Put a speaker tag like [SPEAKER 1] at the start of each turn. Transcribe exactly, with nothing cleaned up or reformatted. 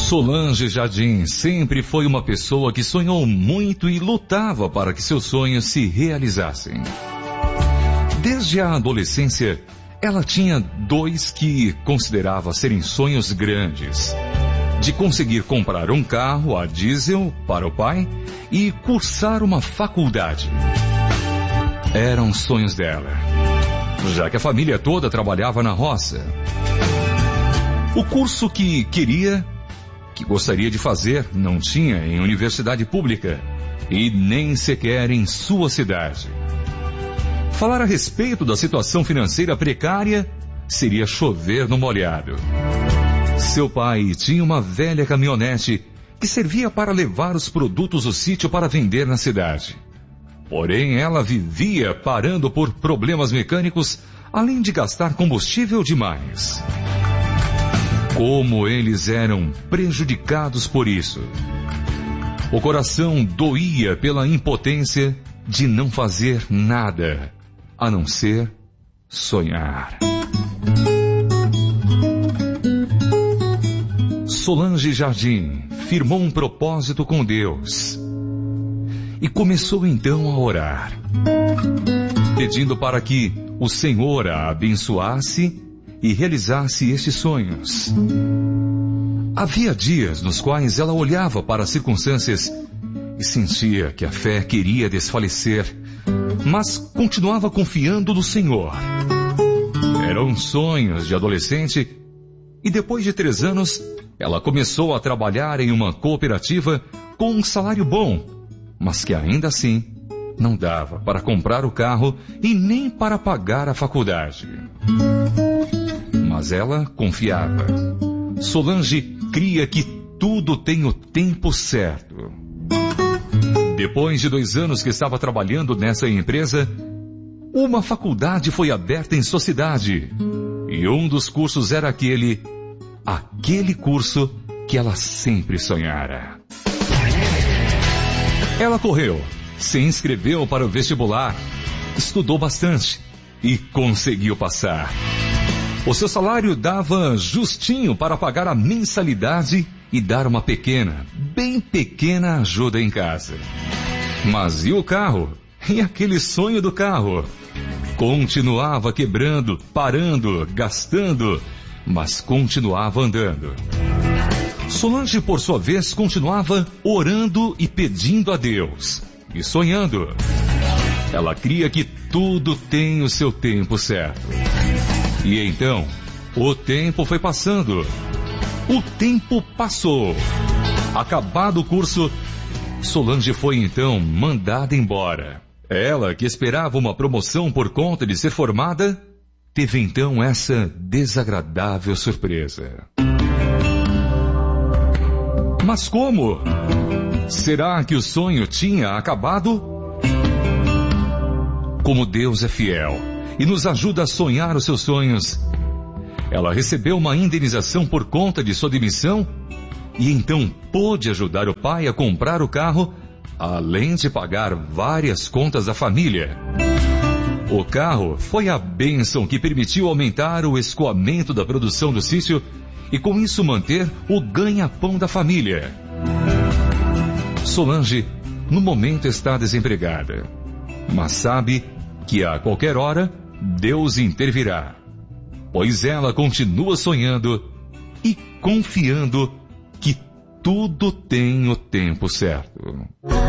[SPEAKER 1] Solange Jardim sempre foi uma pessoa que sonhou muito e lutava para que seus sonhos se realizassem. Desde a adolescência, ela tinha dois que considerava serem sonhos grandes: de conseguir comprar um carro a diesel para o pai e cursar uma faculdade. Eram sonhos dela, já que a família toda trabalhava na roça. O curso que queria, que gostaria de fazer, não tinha em universidade pública e nem sequer em sua cidade. Falar a respeito da situação financeira precária seria chover no molhado. Seu pai tinha uma velha caminhonete que servia para levar os produtos do sítio para vender na cidade. Porém, ela vivia parando por problemas mecânicos, além de gastar combustível demais. Como eles eram prejudicados por isso. O coração doía pela impotência de não fazer nada, a não ser sonhar. Solange Jardim firmou um propósito com Deus e começou então a orar, pedindo para que o Senhor a abençoasse e realizasse estes sonhos. Havia dias nos quais ela olhava para as circunstâncias e sentia que a fé queria desfalecer, mas continuava confiando no Senhor. Eram sonhos de adolescente e depois de três anos, ela começou a trabalhar em uma cooperativa com um salário bom, mas que ainda assim não dava para comprar o carro e nem para pagar a faculdade. Mas ela confiava. Solange cria que tudo tem o tempo certo. Depois de dois anos que estava trabalhando nessa empresa, uma faculdade foi aberta em sua cidade. E um dos cursos era aquele, aquele curso que ela sempre sonhara. Ela correu, se inscreveu para o vestibular, estudou bastante e conseguiu passar. O seu salário dava justinho para pagar a mensalidade e dar uma pequena, bem pequena ajuda em casa. Mas e o carro? E aquele sonho do carro? Continuava quebrando, parando, gastando, mas continuava andando. Solange, por sua vez, continuava orando e pedindo a Deus, e sonhando. Ela cria que tudo tem o seu tempo certo. E então, o tempo foi passando. O tempo passou. Acabado o curso, Solange foi então mandada embora. Ela, que esperava uma promoção por conta de ser formada, teve então essa desagradável surpresa. Mas como? Será que o sonho tinha acabado? Como Deus é fiel e nos ajuda a sonhar os seus sonhos, ela recebeu uma indenização por conta de sua demissão e então pôde ajudar o pai a comprar o carro, além de pagar várias contas da família. O carro foi a bênção que permitiu aumentar o escoamento da produção do sítio e com isso manter o ganha-pão da família. Solange, no momento, está desempregada, mas sabe que a qualquer hora Deus intervirá, pois ela continua sonhando e confiando que tudo tem o tempo certo.